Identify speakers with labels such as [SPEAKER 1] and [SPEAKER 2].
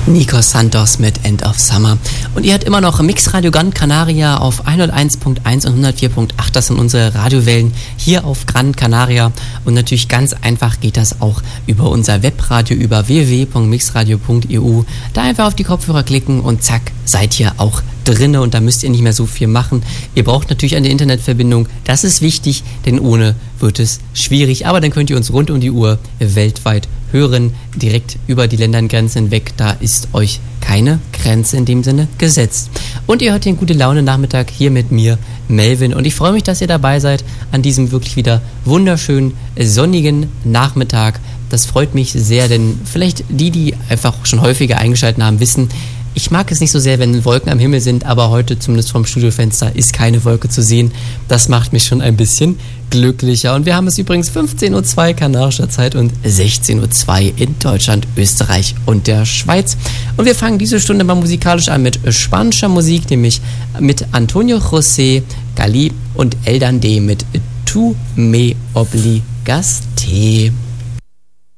[SPEAKER 1] Nico Santos mit End of Summer. Und ihr hört immer noch Mixradio Gran Canaria auf 101.1 und 104.8. Das sind unsere Radiowellen hier auf Gran Canaria. Und natürlich ganz einfach geht das auch über unser Webradio, über www.mixradio.eu. Da einfach auf die Kopfhörer klicken und zack, seid ihr auch drinne und da müsst ihr nicht mehr so viel machen. Ihr braucht natürlich eine Internetverbindung. Das ist wichtig, denn ohne wird es schwierig. Aber dann könnt ihr uns rund um die Uhr weltweit hören, direkt über die Ländergrenzen hinweg. Da ist euch keine Grenze in dem Sinne gesetzt. Und ihr hört den Gute-Laune-Nachmittag hier mit mir, Melvin. Und ich freue mich, dass ihr dabei seid an diesem wirklich wieder wunderschönen, sonnigen Nachmittag. Das freut mich sehr, denn vielleicht die einfach schon häufiger eingeschaltet haben, wissen, ich mag es nicht so sehr, wenn Wolken am Himmel sind, aber heute, zumindest vom Studiofenster, ist keine Wolke zu sehen. Das macht mich schon ein bisschen glücklicher. Und wir haben es übrigens 15:02 Uhr kanarischer Zeit und 16:02 Uhr in Deutschland, Österreich und der Schweiz. Und wir fangen diese Stunde mal musikalisch an mit spanischer Musik, nämlich mit Antonio José Gali und Eldan D mit Tu me obligaste.